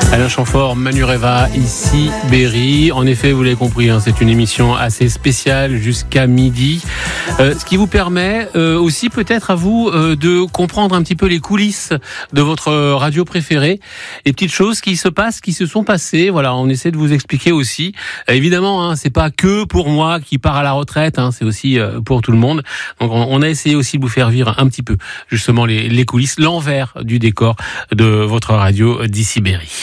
Alain Chamfort, Manu Reva, ici Berry. En effet, vous l'avez compris, c'est une émission assez spéciale jusqu'à midi. Ce qui vous permet aussi peut-être à vous de comprendre un petit peu les coulisses de votre radio préférée. Les petites choses qui se sont passées. Voilà, on essaie de vous expliquer aussi. Évidemment, c'est pas que pour moi qui part à la retraite, c'est aussi pour tout le monde. Donc on a essayé aussi de vous faire vivre un petit peu justement les coulisses, l'envers du décor de votre radio d'ici Berry.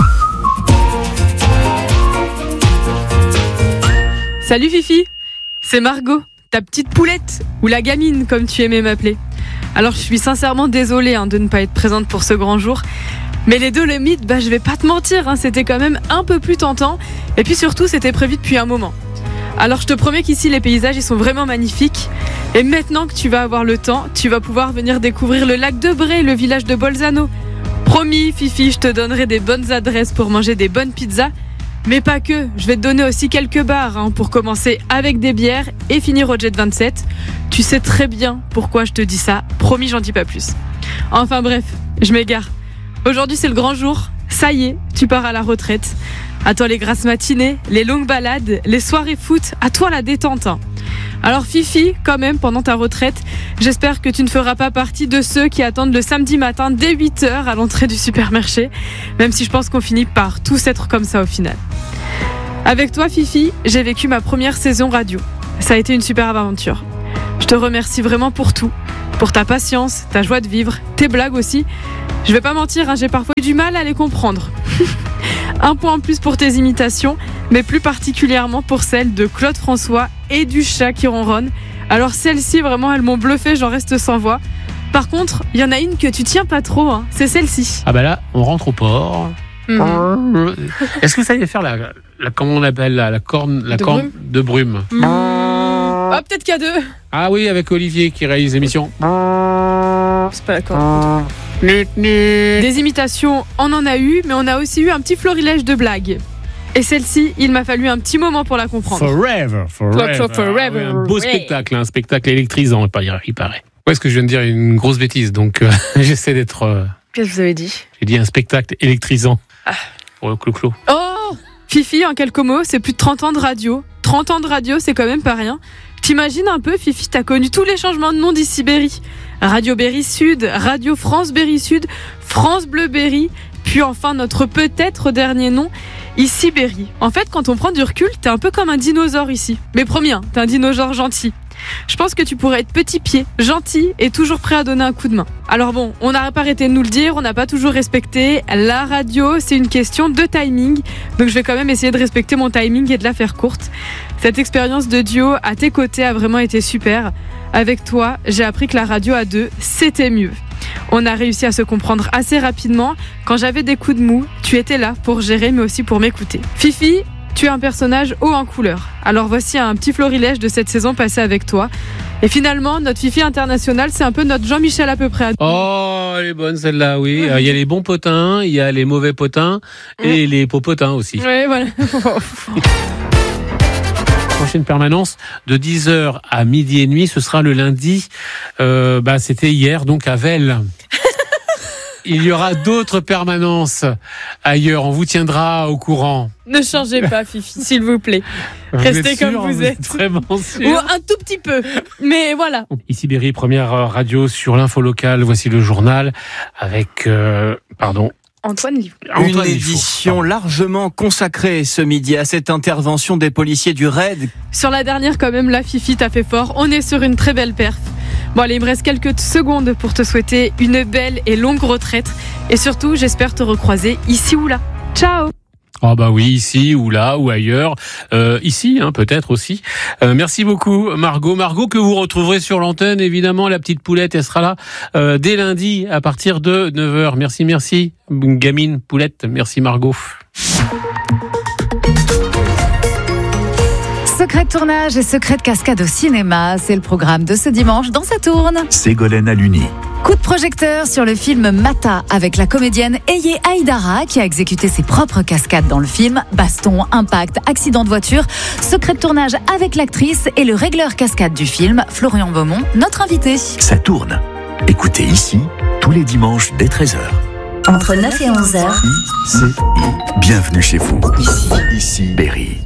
Salut Fifi, c'est Margot, ta petite poulette, ou la gamine comme tu aimais m'appeler. Alors je suis sincèrement désolée de ne pas être présente pour ce grand jour, mais les Dolomites, je vais pas te mentir, c'était quand même un peu plus tentant, et puis surtout c'était prévu depuis un moment. Alors je te promets qu'ici les paysages ils sont vraiment magnifiques, et maintenant que tu vas avoir le temps, tu vas pouvoir venir découvrir le lac de Bray, le village de Bolzano. Promis Fifi, je te donnerai des bonnes adresses pour manger des bonnes pizzas. Mais pas que, je vais te donner aussi quelques bars pour commencer avec des bières et finir au Jet 27. Tu sais très bien pourquoi je te dis ça, promis j'en dis pas plus. Enfin bref, je m'égare. Aujourd'hui c'est le grand jour, ça y est, tu pars à la retraite. À toi les grasses matinées, les longues balades, les soirées foot, à toi la détente. Alors Fifi, quand même, pendant ta retraite, j'espère que tu ne feras pas partie de ceux qui attendent le samedi matin dès 8h à l'entrée du supermarché, même si je pense qu'on finit par tous être comme ça au final. Avec toi Fifi, j'ai vécu ma première saison radio. Ça a été une superbe aventure. Je te remercie vraiment pour tout, pour ta patience, ta joie de vivre, tes blagues aussi. Je vais pas mentir, j'ai parfois eu du mal à les comprendre. Un point en plus pour tes imitations, mais plus particulièrement pour celles de Claude François et du chat qui ronronne. Alors celles-ci, vraiment, elles m'ont bluffé, j'en reste sans voix. Par contre, il y en a une que tu tiens pas trop, c'est celle-ci. Ah là, on rentre au port. Est-ce que vous savez faire la comment on appelle la corne de brume Peut-être qu'à deux. Ah oui, avec Olivier qui réalise l'émission. C'est pas la corne. Des imitations, on en a eu, mais on a aussi eu un petit florilège de blagues. Et celle-ci, il m'a fallu un petit moment pour la comprendre. Forever. Forever. Un beau spectacle, un spectacle électrisant, il paraît. Est-ce que je viens de dire une grosse bêtise, donc j'essaie d'être... Qu'est-ce que vous avez dit ? J'ai dit un spectacle électrisant. Pour le clo-clo. Oh Fifi, en quelques mots, c'est plus de 30 ans de radio. 30 ans de radio, c'est quand même pas rien. T'imagines un peu, Fifi, t'as connu tous les changements de nom d'ici Berry. Radio Berry Sud, Radio France Berry Sud, France Bleu Berry, puis enfin notre peut-être dernier nom, ici Berry. En fait, quand on prend du recul, t'es un peu comme un dinosaure ici. Mais promis, t'es un dinosaure gentil. Je pense que tu pourrais être petit pied, gentil et toujours prêt à donner un coup de main. Alors bon, on n'a pas arrêté de nous le dire, on n'a pas toujours respecté. La radio, c'est une question de timing. Donc je vais quand même essayer de respecter mon timing et de la faire courte. Cette expérience de duo à tes côtés a vraiment été super. Avec toi, j'ai appris que la radio à deux, c'était mieux. On a réussi à se comprendre assez rapidement. Quand j'avais des coups de mou, tu étais là pour gérer mais aussi pour m'écouter. Fifi, tu es un personnage haut en couleur. Alors voici un petit florilège de cette saison passée avec toi. Et finalement, notre Fifi international, c'est un peu notre Jean-Michel à peu près. Oh, elle est bonne celle-là, oui. Il y a les bons potins, il y a les mauvais potins et les popotins aussi. Oui, voilà. Prochaine permanence de 10h à midi et demi, ce sera le lundi. C'était hier, donc à Vels. Il y aura d'autres permanences ailleurs. On vous tiendra au courant. Ne changez pas, Fifi, s'il vous plaît. Restez comme vous êtes. Vraiment sûr. Ou un tout petit peu. Mais voilà. Ici Berry, première radio sur l'info locale. Voici le journal avec... Antoine Livou. Une édition largement consacrée ce midi à cette intervention des policiers du RAID. Sur la dernière, quand même, la Fifi t'a fait fort. On est sur une très belle perf. Bon, allez, il me reste quelques secondes pour te souhaiter une belle et longue retraite. Et surtout, j'espère te recroiser ici ou là. Ciao! Oh bah oui, ici ou là ou ailleurs, ici peut-être aussi. Merci beaucoup Margot que vous retrouverez sur l'antenne évidemment. La petite poulette, elle sera là dès lundi à partir de 9h. Merci gamine poulette, merci Margot. Secret de tournage et secret de cascade au cinéma, c'est le programme de ce dimanche dans Ça tourne. Ségolène Aluni. Coup de projecteur sur le film Mata avec la comédienne Eye Haïdara qui a exécuté ses propres cascades dans le film. Baston, impact, accident de voiture. Secret de tournage avec l'actrice et le régleur cascade du film, Florian Beaumont, notre invité. Ça tourne. Écoutez ici tous les dimanches dès 13h. Entre 9 et 11 heures. ICI. Bienvenue chez vous. Ici Berry.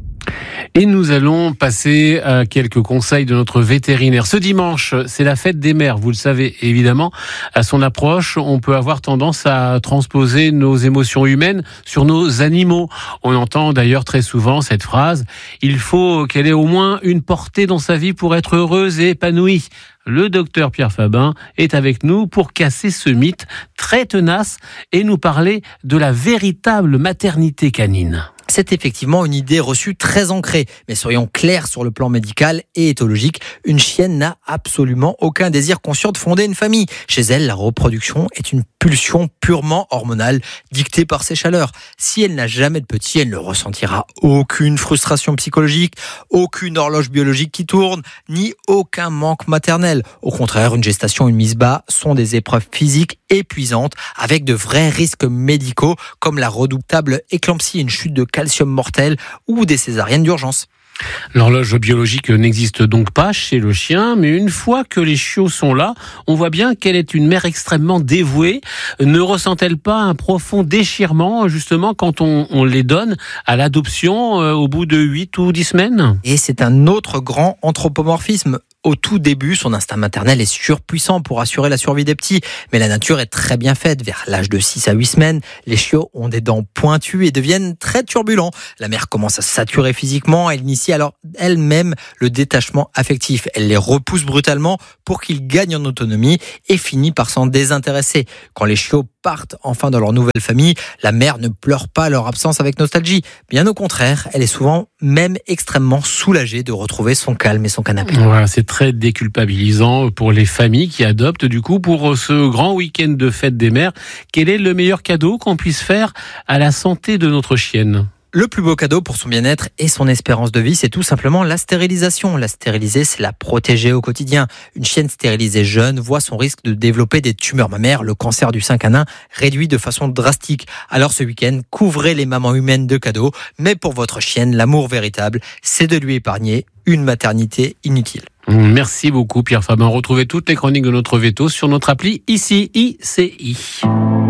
Et nous allons passer à quelques conseils de notre vétérinaire. Ce dimanche, c'est la fête des mères, vous le savez évidemment. À son approche, on peut avoir tendance à transposer nos émotions humaines sur nos animaux. On entend d'ailleurs très souvent cette phrase « Il faut qu'elle ait au moins une portée dans sa vie pour être heureuse et épanouie ». Le docteur Pierre Fabin est avec nous pour casser ce mythe très tenace et nous parler de la véritable maternité canine. C'est effectivement une idée reçue très ancrée. Mais soyons clairs sur le plan médical et éthologique, une chienne n'a absolument aucun désir conscient de fonder une famille. Chez elle, la reproduction est une pulsion purement hormonale, dictée par ses chaleurs. Si elle n'a jamais de petit, elle ne ressentira aucune frustration psychologique, aucune horloge biologique qui tourne, ni aucun manque maternel. Au contraire, une gestation et une mise bas sont des épreuves physiques épuisantes, avec de vrais risques médicaux, comme la redoutable éclampsie, une chute de calcium mortel ou des césariennes d'urgence. L'horloge biologique n'existe donc pas chez le chien, mais une fois que les chiots sont là, on voit bien qu'elle est une mère extrêmement dévouée. Ne ressent-elle pas un profond déchirement, justement, quand on les donne à l'adoption au bout de 8 ou 10 semaines ? Et c'est un autre grand anthropomorphisme. Au tout début, son instinct maternel est surpuissant pour assurer la survie des petits. Mais la nature est très bien faite. Vers l'âge de 6 à 8 semaines, les chiots ont des dents pointues et deviennent très turbulents. La mère commence à saturer physiquement. Elle initie alors elle-même le détachement affectif. Elle les repousse brutalement pour qu'ils gagnent en autonomie et finit par s'en désintéresser. Quand les chiots partent enfin dans leur nouvelle famille, la mère ne pleure pas leur absence avec nostalgie. Bien au contraire, elle est souvent même extrêmement soulagée de retrouver son calme et son canapé. Voilà, c'est très déculpabilisant pour les familles qui adoptent. Du coup, pour ce grand week-end de fête des mères, quel est le meilleur cadeau qu'on puisse faire à la santé de notre chienne ? Le plus beau cadeau pour son bien-être et son espérance de vie, c'est tout simplement la stérilisation. La stériliser, c'est la protéger au quotidien. Une chienne stérilisée jeune voit son risque de développer des tumeurs mammaires, le cancer du sein canin, réduit de façon drastique. Alors ce week-end, couvrez les mamans humaines de cadeaux. Mais pour votre chienne, l'amour véritable, c'est de lui épargner une maternité inutile. Merci beaucoup Pierre Fabin. Retrouvez toutes les chroniques de notre veto sur notre appli ICI.